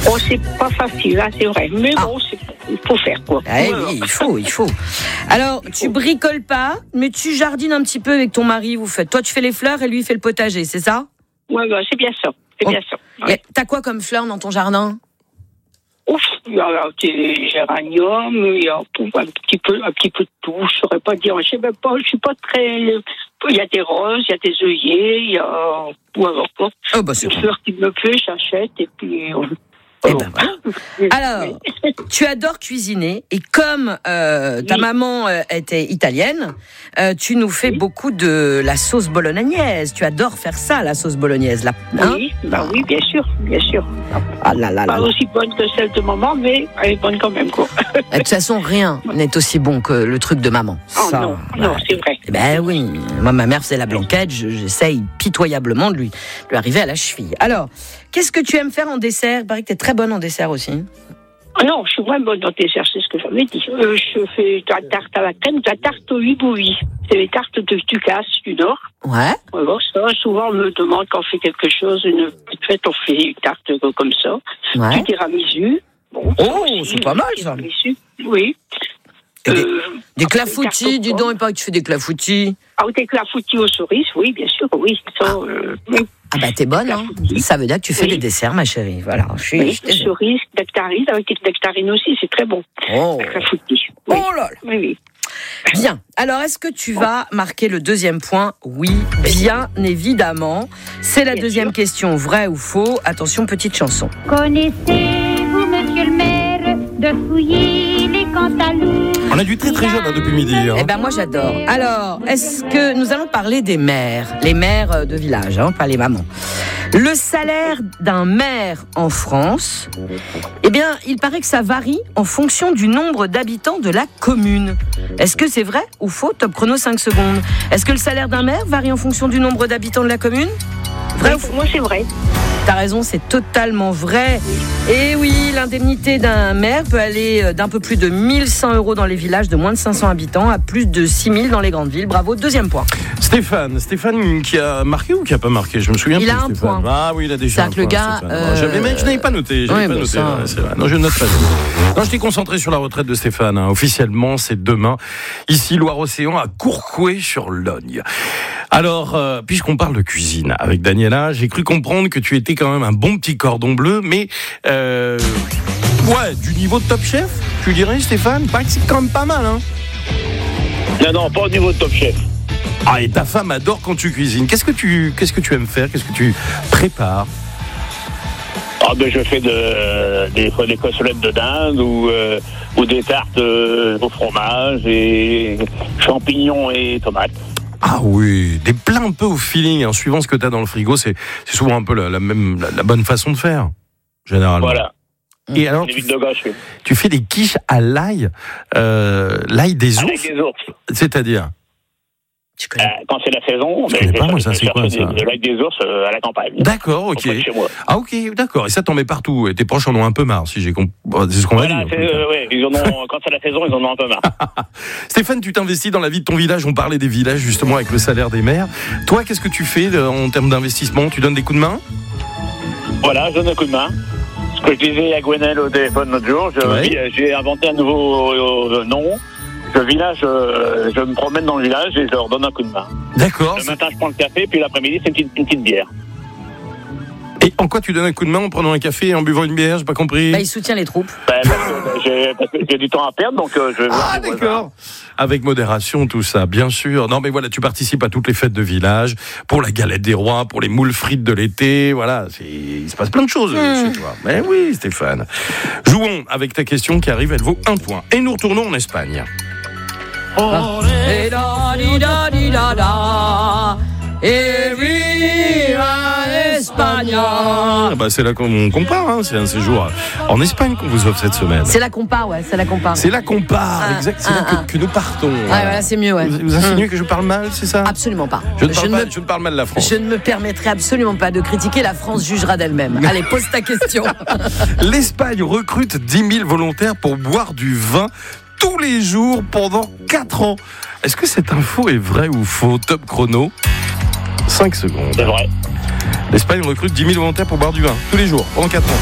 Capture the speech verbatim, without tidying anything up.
Oh, c'est pas facile, hein, c'est vrai. Mais Ah. bon, c'est, il faut faire, quoi. Eh oui, il faut, il faut. Alors, tu bricoles pas, mais tu jardines un petit peu avec ton mari, vous faites. Toi, tu fais les fleurs et lui, il fait le potager, c'est ça? Ouais, bah, c'est bien ça. C'est Oh. bien ça. Et Ouais. t'as quoi comme fleurs dans ton jardin? Ouf, il y a des géraniums, il y a tout, un petit peu, un petit peu de tout. Je saurais pas dire. Je sais même pas. Je suis pas très. Il y a des roses, il y a des œillets, il y a. Ouais, encore. Oh, bah, c'est Une bon. fleur qui me plaît, j'achète et puis. euh, Eh ben, voilà. Alors, tu adores cuisiner et comme euh, ta Oui. maman euh, était italienne, euh, tu nous fais beaucoup de la sauce bolognaise. Tu adores faire ça, la sauce bolognaise, là. Hein? Oui, bah oui, bien sûr, bien sûr. Ah là là là Pas là. aussi bonne que celle de maman, mais elle est bonne quand même, quoi. De toute façon, rien n'est aussi bon que le truc de maman. Oh Ça, non, non, c'est vrai. Eh ben oui, moi ma mère faisait la blanquette, je- j'essaye pitoyablement de lui, de lui arriver à la cheville. Alors, qu'est-ce que tu aimes faire en dessert? Il paraît que tu es très bonne en dessert aussi. Ah non, je suis vraiment bonne dans tes c'est ce que j'avais dit. Euh, je fais de la tarte à la crème, de la tarte au hibouillis. C'est les tartes que tu casses du Nord. Ouais. Voilà, ça, souvent on me demande quand on fait quelque chose, une petite fête, on fait une tarte comme ça. Ouais. Du tiramisu. Bon, Oh, ça aussi, c'est pas mal, ça. tiramisu, oui. Et des, Euh, des après, clafoutis, tarte aux dis donc, pommes. il paraît que tu fais des clafoutis. Ah, des clafoutis aux cerises, oui, bien sûr, oui. Ça, euh, oui. Ah bah t'es bonne, hein. Clafoutis. Ça veut dire que tu fais Oui. des desserts, ma chérie. Voilà, je suis... Oui, je t'ai- cerises, nectarines, avec des nectarines aussi, c'est très bon. Oh. La clafoutis. Oui. Oh là là. Oui, oui. Bien. Alors, est-ce que tu vas marquer le deuxième point? Oui, bien évidemment. C'est la Bien deuxième sûr. question, vrai ou faux? Attention, petite chanson. Connaissez-vous, monsieur le maire, de Fouilly les Cantaloups? On a du très très jeune hein, depuis midi. Hein. Eh ben moi j'adore. Alors, est-ce que nous allons parler des maires, les maires euh, de village, hein, pas les mamans. Le salaire d'un maire en France, eh bien, il paraît que ça varie en fonction du nombre d'habitants de la commune. Est-ce que c'est vrai ou faux? Top chrono cinq secondes. Est-ce que le salaire d'un maire varie en fonction du nombre d'habitants de la commune? Vrai ou Oui, faux? pour moi, c'est vrai. T'as raison, c'est totalement vrai. Et oui, l'indemnité d'un maire peut aller d'un peu plus de mille cent euros dans les villages de moins de cinq cents habitants à plus de six mille dans les grandes villes. Bravo, deuxième point. Stéphane, Stéphane qui a marqué ou qui a pas marqué? Je me souviens Il plus. a un Stéphane. point. Ah oui, il a déjà un C'est-à-dire que le point, gars, Stéphane. euh, J'avais, mais je n'avais pas noté. J'avais oui, pas mais noté. ça- Ouais, c'est vrai. Non, je note pas. Non, j'étais concentré sur la retraite de Stéphane. Hein. Officiellement, c'est demain. Ici, Loire-Océan, à Courcouet-sur-Logne. Alors, euh, puisqu'on parle de cuisine avec Daniela, j'ai cru comprendre que tu étais quand même un bon petit cordon bleu, mais euh, ouais, du niveau de Top Chef, tu dirais, Stéphane? Pas que c'est quand même pas mal, hein? Non, non, pas au niveau de Top Chef. Ah, et ta femme adore quand tu cuisines. Qu'est-ce que tu, qu'est-ce que tu aimes faire? Qu'est-ce que tu prépares? Ah ben je fais de, des, des cassolettes de dinde ou, euh, ou des tartes euh, au fromage et champignons et tomates. Ah oui, des plats un peu au feeling, hein, suivant ce que tu as dans le frigo, c'est, c'est souvent un peu la, la même, la, la bonne façon de faire, généralement. Voilà. Et alors, On tu, évite de gâcher. tu fais des quiches à l'ail, euh, l'ail des Avec ours, des ours. c'est-à-dire? Tu Euh, connais? quand c'est la saison, Je ben, connais je pas, moi, vais ça, c'est chercher quoi, des- ça de l'ail des ours euh, à la campagne. D'accord, ok. Auprès de chez moi. Ah ok, d'accord. Et ça t'en met partout. Et tes proches en ont un peu marre, si j'ai compris. C'est ce qu'on Voilà, va dire. c'est, euh, ouais, ils en ont, quand c'est la saison, ils en ont un peu marre. Stéphane, tu t'investis dans la vie de ton village. On parlait des villages justement avec le salaire des maires. Toi, qu'est-ce que tu fais euh, en termes d'investissement? Tu donnes des coups de main? Voilà, je donne un coup de main. Ce que je disais à Gwenelle au téléphone l'autre jour, je, Ouais. j'ai inventé un nouveau euh, nom. Le village, euh, je me promène dans le village et je leur donne un coup de main. D'accord. Le matin, je prends le café, puis l'après-midi, c'est une petite, une petite bière. Et en quoi tu donnes un coup de main en prenant un café et en buvant une bière? J'ai pas compris. Bah, il soutient les troupes. Ben, parce, que j'ai, parce que j'ai du temps à perdre, donc euh, je vais voir Ah mes voisins. d'accord. Avec modération, tout ça, bien sûr. Non mais voilà, tu participes à toutes les fêtes de village, pour la galette des rois, pour les moules frites de l'été, voilà. C'est... Il se passe plein de choses euh, chez toi. Mais oui, Stéphane. Jouons avec ta question qui arrive, elle vaut un point. Et nous retournons en Espagne. Et da, di, da, di, da, da. Et viva España. Ah bah c'est là qu'on compare, hein. C'est un séjour en Espagne qu'on vous offre cette semaine. C'est là qu'on part, ouais, c'est là qu'on part. C'est là qu'on part, Ah, exact. C'est ah, là ah. que, que nous partons. Ouais, voilà, c'est mieux, ouais. Vous, vous insinuez que je parle mal, c'est ça? Absolument pas. Je ne, parle je, pas, ne je ne parle mal de la me, France. je ne me permettrai absolument pas de critiquer. La France jugera d'elle-même. Allez, pose ta question. L'Espagne recrute dix mille volontaires pour boire du vin tous les jours pendant quatre ans. Est-ce que cette info est vraie ou faux? Top chrono. cinq secondes. C'est vrai. L'Espagne recrute dix mille volontaires pour boire du vin tous les jours pendant quatre ans.